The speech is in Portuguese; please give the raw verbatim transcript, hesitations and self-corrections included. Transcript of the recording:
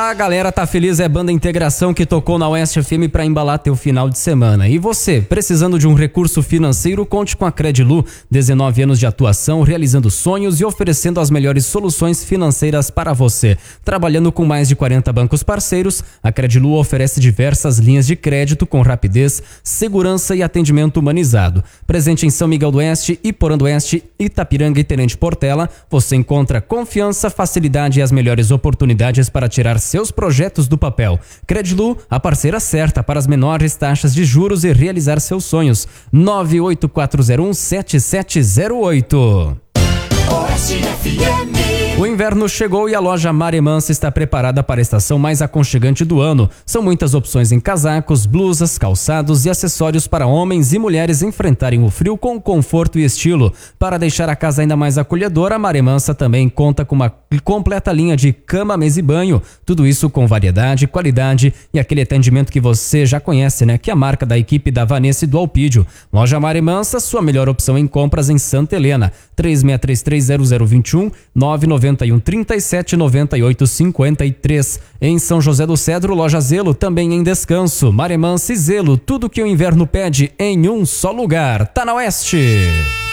A galera tá feliz, é Banda Integração que tocou na Oeste F M para embalar teu final de semana. E você, precisando de um recurso financeiro, conte com a Credilu, dezenove anos de atuação, realizando sonhos e oferecendo as melhores soluções financeiras para você. Trabalhando com mais de quarenta bancos parceiros, a Credilu oferece diversas linhas de crédito com rapidez, segurança e atendimento humanizado. Presente em São Miguel do Oeste, Iporã do Oeste, Itapiranga e Tenente Portela, você encontra confiança, facilidade e as melhores oportunidades para tirar seus projetos do papel. Credilu, a parceira certa para as menores taxas de juros e realizar seus sonhos. nove oito quatro zero um sete sete zero oito. Oeste F M. O inverno chegou e a loja Maremansa está preparada para a estação mais aconchegante do ano. São muitas opções em casacos, blusas, calçados e acessórios para homens e mulheres enfrentarem o frio com conforto e estilo. Para deixar a casa ainda mais acolhedora, a Maremansa também conta com uma completa linha de cama, mesa e banho. Tudo isso com variedade, qualidade e aquele atendimento que você já conhece, né? Que é a marca da equipe da Vanessa e do Alpídio. Loja Maremansa, sua melhor opção em compras em Santa Helena. três seis três três zero zero dois um, nove nove um, trinta e sete, noventa e oito, cinquenta e três. Em São José do Cedro, loja Zelo, também em Descanso. Maremansa e Zelo, tudo que o inverno pede em um só lugar. Tá na Oeste.